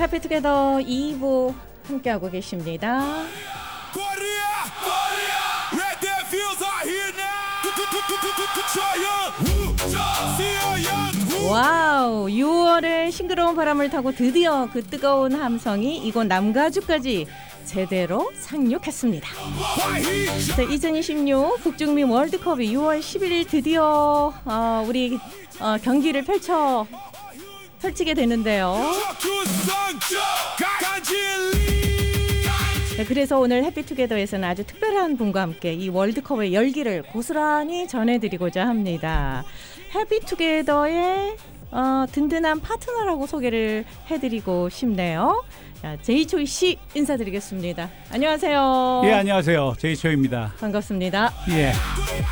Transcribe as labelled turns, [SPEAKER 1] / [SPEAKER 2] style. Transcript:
[SPEAKER 1] 해피투게더 2부 함께하고 계십니다. 와우, 6월의 싱그러운 바람을 타고 드디어 그 뜨거운 함성이 이곳 남가주까지 제대로 상륙했습니다. 자, 2026 북중미 월드컵이 6월 11일 드디어 우리 경기를 펼치게 되는데요. 네, 그래서 오늘 해피투게더에서는 아주 특별한 분과 함께 이 월드컵의 열기를 고스란히 전해드리고자 합니다. 해피투게더의 든든한 파트너라고 소개를 해드리고 싶네요. 자, 제이초이 씨 인사드리겠습니다. 안녕하세요.
[SPEAKER 2] 예, 안녕하세요. 제이초이입니다.
[SPEAKER 1] 반갑습니다.
[SPEAKER 2] 예.